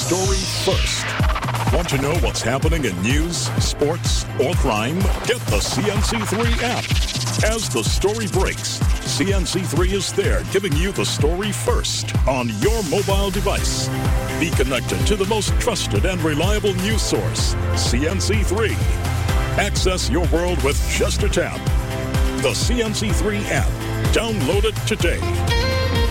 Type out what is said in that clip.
story first. Want to know what's happening in news, sports, or crime? Get the CNC3 app. As the story breaks, CNC3 is there giving you the story first on your mobile device. Be connected to the most trusted and reliable news source, CNC3. Access your world with just a tap. The CNC3 app. Download it today.